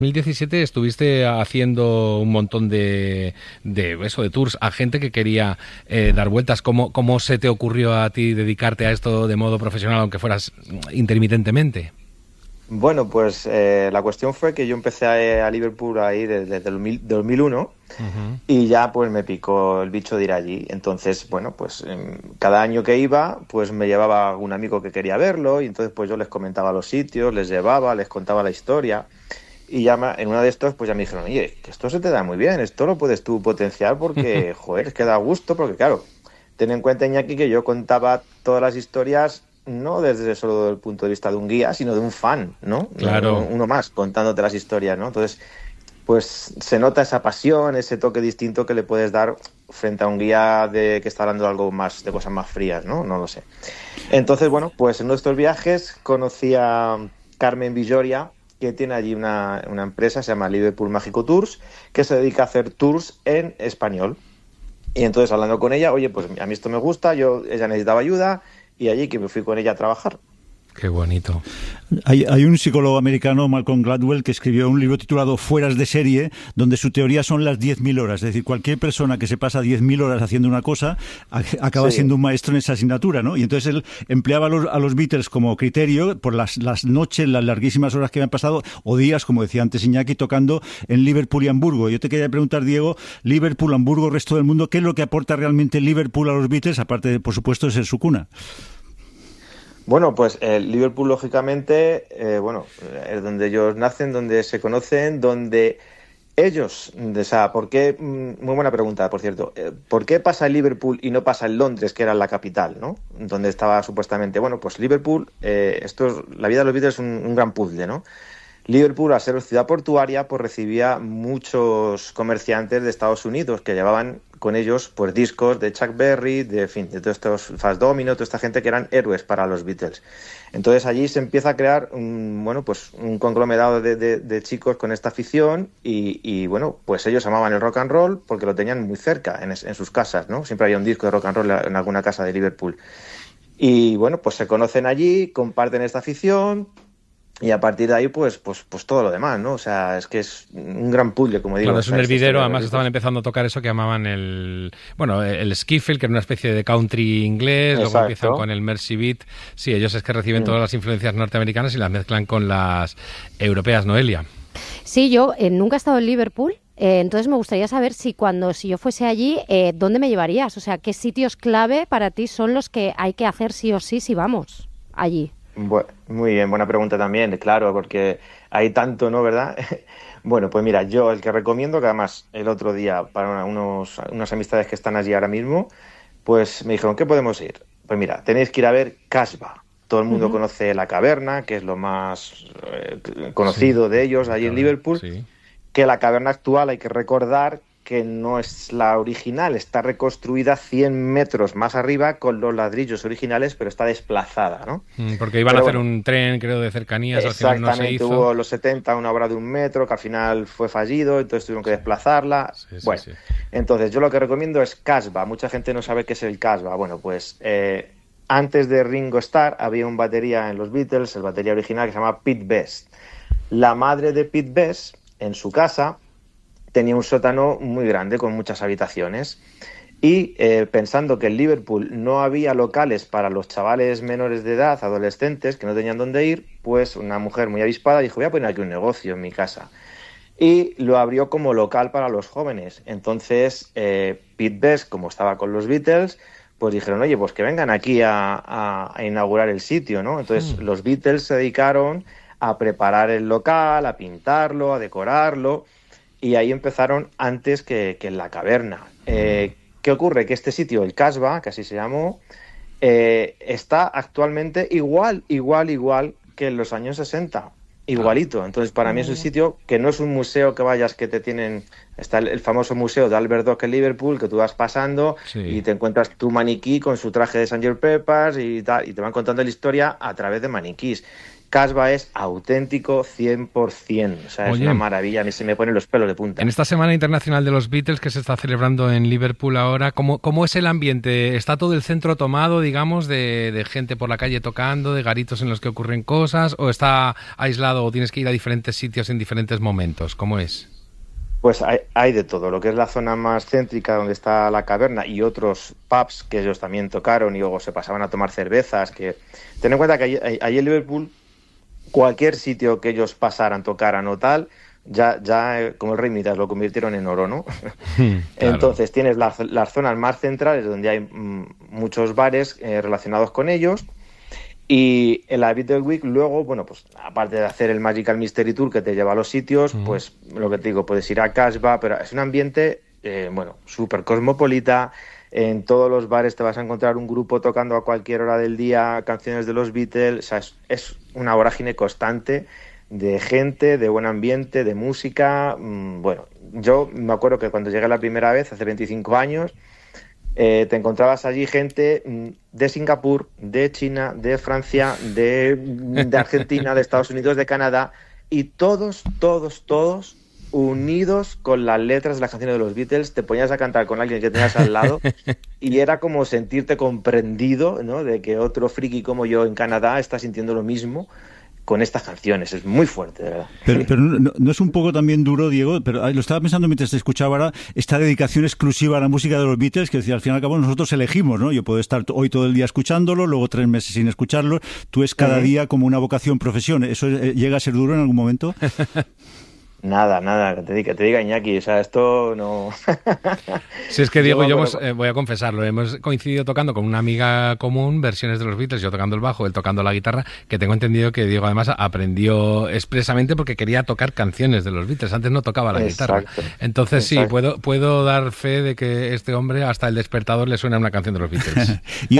2017 estuviste haciendo un montón de tours a gente que quería dar vueltas. ¿Cómo se te ocurrió a ti dedicarte a esto de modo profesional, aunque fueras intermitentemente? Bueno, pues la cuestión fue que yo empecé a Liverpool ahí desde el 2001 y ya pues me picó el bicho de ir allí. Entonces, bueno, pues cada año que iba, pues me llevaba algún amigo que quería verlo y entonces pues yo les comentaba los sitios, les llevaba, les contaba la historia. Y ya en uno de estos, pues ya me dijeron, oye, que esto se te da muy bien, esto lo puedes tú potenciar porque, joder, es que da gusto, porque claro, ten en cuenta, Iñaki, que yo contaba todas las historias no desde solo el punto de vista de un guía, sino de un fan, ¿no? Claro. Uno más, contándote las historias, ¿no? Entonces, pues se nota esa pasión, ese toque distinto que le puedes dar frente a un guía que está hablando de algo más, de cosas más frías, ¿no? No lo sé. Entonces, bueno, pues en nuestros viajes conocí a Carmen Villoria, que tiene allí una empresa, se llama Liverpool Mágico Tours, que se dedica a hacer tours en español. Y entonces, hablando con ella, oye, pues a mí esto me gusta, ella necesitaba ayuda, y allí que me fui con ella a trabajar. Qué bonito. Hay un psicólogo americano, Malcolm Gladwell, que escribió un libro titulado Fueras de serie, donde su teoría son las 10.000 horas. Es decir, cualquier persona que se pasa 10.000 horas haciendo una cosa acaba siendo un maestro en esa asignatura, ¿no? Y entonces él empleaba a los Beatles como criterio por las noches, las larguísimas horas que habían pasado, o días, como decía antes Iñaki, tocando en Liverpool y Hamburgo. Yo te quería preguntar, Diego, Liverpool, Hamburgo, resto del mundo, ¿qué es lo que aporta realmente Liverpool a los Beatles, aparte de, por supuesto, de ser su cuna? Bueno, pues Liverpool, lógicamente, es donde ellos nacen, donde se conocen, donde ellos, o sea, ¿por qué? Muy buena pregunta, por cierto. ¿Por qué pasa en Liverpool y no pasa en Londres, que era la capital, ¿no? Donde estaba supuestamente. Bueno, pues Liverpool, la vida de los Beatles es un gran puzzle, ¿no? Liverpool, al ser ciudad portuaria, pues recibía muchos comerciantes de Estados Unidos que llevaban con ellos pues discos de Chuck Berry, de todos estos Fats Domino, toda esta gente que eran héroes para los Beatles. Entonces allí se empieza a crear un conglomerado de chicos con esta afición y pues ellos amaban el rock and roll porque lo tenían muy cerca en sus casas, ¿no? Siempre había un disco de rock and roll en alguna casa de Liverpool. Y bueno, pues se conocen allí, comparten esta afición. Y a partir de ahí, pues todo lo demás, ¿no? O sea, es que es un gran puzzle, como digo. Claro, es un hervidero. Además, de estaban empezando a tocar eso que llamaban el skiffle, que era una especie de country inglés. Exacto. Luego empiezan con el Mercy Beat. Sí, ellos es que reciben todas las influencias norteamericanas y las mezclan con las europeas, Noelia. Sí, yo nunca he estado en Liverpool. Entonces me gustaría saber si yo fuese allí, ¿dónde me llevarías? O sea, ¿qué sitios clave para ti son los que hay que hacer sí o sí si vamos allí? Muy bien, buena pregunta también, claro, porque hay tanto, ¿no? ¿Verdad? Bueno, pues mira, yo el que recomiendo, que además el otro día para unas amistades que están allí ahora mismo, pues me dijeron, ¿qué podemos ir? Pues mira, tenéis que ir a ver Casbah. Todo el mundo conoce la caverna, que es lo más conocido de ellos allí en Liverpool, que la caverna actual hay que recordar que no es la original, está reconstruida 100 metros más arriba con los ladrillos originales, pero está desplazada, ¿no? Porque iban a hacer un tren, creo, de cercanías, al final no se hizo. Hubo los 70 una obra de 1 metro, que al final fue fallido, entonces tuvieron que desplazarla. Entonces yo lo que recomiendo es Casbah. Mucha gente no sabe qué es el Casbah. Bueno, pues antes de Ringo Starr había un batería en los Beatles, el batería original, que se llama Pete Best. La madre de Pete Best, en su casa, tenía un sótano muy grande con muchas habitaciones y pensando que en Liverpool no había locales para los chavales menores de edad, adolescentes, que no tenían dónde ir, pues una mujer muy avispada dijo, voy a poner aquí un negocio en mi casa. Y lo abrió como local para los jóvenes. Entonces Pete Best, como estaba con los Beatles, pues dijeron, oye, pues que vengan aquí a inaugurar el sitio, ¿no? Entonces los Beatles se dedicaron a preparar el local, a pintarlo, a decorarlo. Y ahí empezaron antes que en la caverna. ¿Qué ocurre? Que este sitio, el Casbah, que así se llamó, está actualmente igual que en los años 60. Igualito. Entonces, para mí es un sitio que no es un museo que vayas, que te tienen... Está el famoso museo de Albert Dock en Liverpool, que tú vas pasando y te encuentras tu maniquí con su traje de Sgt. Pepper y tal, y te van contando la historia a través de maniquís. Casbah es auténtico 100%, o sea, es una maravilla, a mí se me ponen los pelos de punta. En esta Semana Internacional de los Beatles que se está celebrando en Liverpool ahora, ¿cómo es el ambiente? ¿Está todo el centro tomado, digamos, de gente por la calle tocando, de garitos en los que ocurren cosas, o está aislado o tienes que ir a diferentes sitios en diferentes momentos? ¿Cómo es? Pues hay de todo, lo que es la zona más céntrica donde está la caverna y otros pubs que ellos también tocaron y luego se pasaban a tomar cervezas, que ten en cuenta que ahí en Liverpool cualquier sitio que ellos pasaran, tocaran o tal, ya como el Rey Midas lo convirtieron en oro, ¿no? Claro. Entonces tienes las zonas más centrales donde hay muchos bares relacionados con ellos, y en la Beatles Week luego, bueno, pues aparte de hacer el Magical Mystery Tour que te lleva a los sitios, pues lo que te digo, puedes ir a Casbah, pero es un ambiente, súper cosmopolita. En todos los bares te vas a encontrar un grupo tocando a cualquier hora del día canciones de los Beatles. O sea, es una vorágine constante de gente, de buen ambiente, de música. Bueno, yo me acuerdo que cuando llegué la primera vez, hace 25 años, te encontrabas allí gente de Singapur, de China, de Francia, de Argentina, de Estados Unidos, de Canadá, y todos unidos con las letras de las canciones de los Beatles. Te ponías a cantar con alguien que tenías al lado y era como sentirte comprendido, ¿no? De que otro friki como yo en Canadá está sintiendo lo mismo con estas canciones. Es muy fuerte, de verdad. Pero no es un poco también duro, Diego, pero lo estaba pensando mientras te escuchaba ahora, esta dedicación exclusiva a la música de los Beatles, que decía, al fin y al cabo nosotros elegimos, ¿no? Yo puedo estar hoy todo el día escuchándolo, luego 3 meses sin escucharlo, tú es cada día como una vocación, profesión. ¿Eso llega a ser duro en algún momento? Nada, que te diga Iñaki, o sea, esto no... Si es que Diego y yo voy a confesarlo, hemos coincidido tocando con una amiga común versiones de los Beatles, yo tocando el bajo, él tocando la guitarra, que tengo entendido que Diego además aprendió expresamente porque quería tocar canciones de los Beatles, antes no tocaba la guitarra. Entonces sí, puedo dar fe de que este hombre hasta el despertador le suena una canción de los Beatles.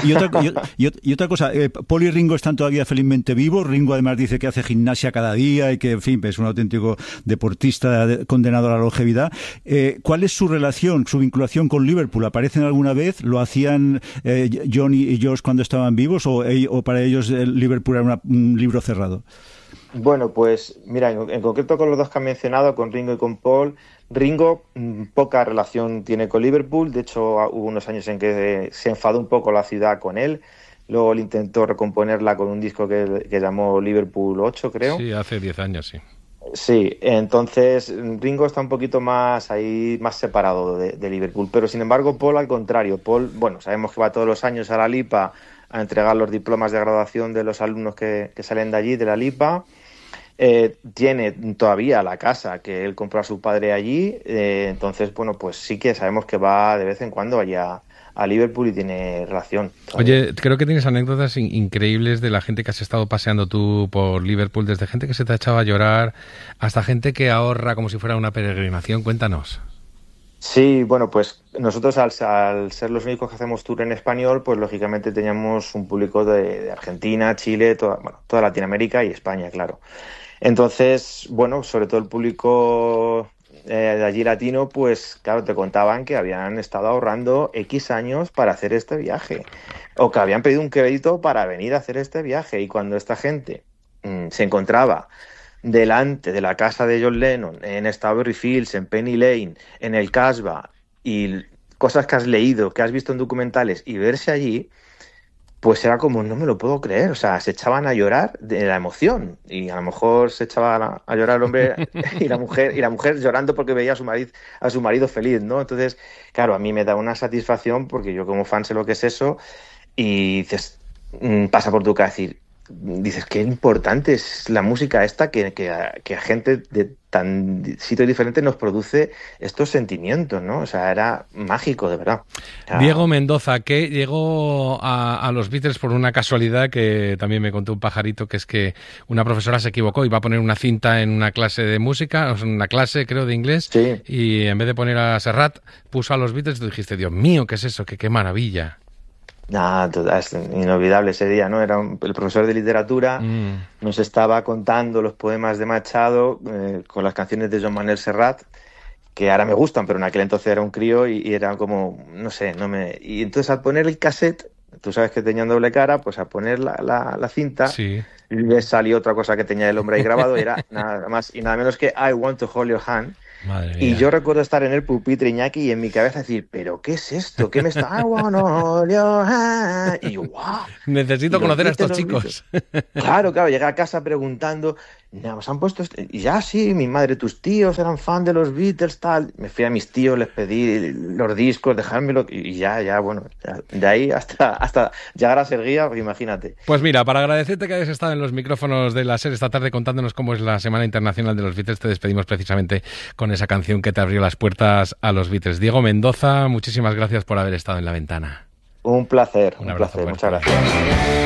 y otra cosa, Paul y Ringo están todavía felizmente vivos. Ringo además dice que hace gimnasia cada día y que, en fin, es un auténtico deportista condenado a la longevidad. ¿Cuál es su relación, su vinculación con Liverpool? ¿Aparecen alguna vez? ¿Lo hacían John y George cuando estaban vivos o para ellos Liverpool era un libro cerrado? Bueno, pues mira, en concreto con los dos que han mencionado, con Ringo y con Paul, Ringo poca relación tiene con Liverpool. De hecho, hubo unos años en que se enfadó un poco la ciudad con él. Luego él intentó recomponerla con un disco que llamó Liverpool 8, creo. Sí, hace 10 años, sí. Sí, entonces Ringo está un poquito más separado de Liverpool, pero sin embargo Paul al contrario. Paul, bueno, sabemos que va todos los años a la LIPA a entregar los diplomas de graduación de los alumnos que salen de allí, de la LIPA. Tiene todavía la casa que él compró a su padre allí, entonces, bueno, pues sí que sabemos que va de vez en cuando allá a Liverpool y tiene relación. Oye, creo que tienes anécdotas increíbles de la gente que has estado paseando tú por Liverpool, desde gente que se te ha echado a llorar hasta gente que ahorra como si fuera una peregrinación. Cuéntanos. Sí, bueno, pues nosotros al ser los únicos que hacemos tour en español, pues lógicamente teníamos un público de Argentina, Chile, toda Latinoamérica y España, claro. Entonces, bueno, sobre todo el público de allí latino, pues claro, te contaban que habían estado ahorrando X años para hacer este viaje, o que habían pedido un crédito para venir a hacer este viaje, y cuando esta gente se encontraba delante de la casa de John Lennon, en Strawberry Fields, en Penny Lane, en el Casbah, y cosas que has leído, que has visto en documentales, y verse allí, pues era como, no me lo puedo creer, o sea, se echaban a llorar de la emoción, y a lo mejor se echaba a llorar el hombre y la mujer llorando porque veía a su marido feliz, ¿no? Entonces, claro, a mí me da una satisfacción porque yo como fan sé lo que es eso, y dices, pasa por tu cabeza decir, dices, qué importante es la música esta que a gente de tan sitios diferentes nos produce estos sentimientos, ¿no? O sea, era mágico, de verdad. Diego Mendoza, que llegó a los Beatles por una casualidad que también me contó un pajarito, que es que una profesora se equivocó, iba a poner una cinta en una clase de música, o sea, una clase, creo, de inglés, sí. Y en vez de poner a Serrat, puso a los Beatles y tú dijiste, Dios mío, ¿qué es eso? ¡Qué maravilla! Es inolvidable ese día, ¿no? El profesor de literatura nos estaba contando los poemas de Machado con las canciones de Joan Manuel Serrat, que ahora me gustan, pero en aquel entonces era un crío y era como, no sé, y entonces al poner el cassette tú sabes que tenían doble cara, pues a poner la cinta, sí. le salió otra cosa que tenía el hombre ahí grabado, era nada más y nada menos que I want to hold your hand. Madre mía. Y yo recuerdo estar en el pupitre, Iñaki, y en mi cabeza decir, ¿pero qué es esto? ¿Qué me está? I wanna hold your hand. Y yo, ¡guau! Necesito conocer a estos chicos. Claro, llegué a casa preguntando, ¿nos han puesto esto? Y ya sí, mi madre, tus tíos eran fan de los Beatles, tal. Me fui a mis tíos, les pedí los discos, dejármelo, y ya, bueno, de ahí hasta llegar a ser guía, imagínate. Pues mira, para agradecerte que hayas estado en los micrófonos de la SER esta tarde contándonos cómo es la Semana Internacional de los Beatles, te despedimos precisamente con esa canción que te abrió las puertas a los Beatles. Diego Mendoza, muchísimas gracias por haber estado en La Ventana. Un placer, un abrazo. Muchas gracias.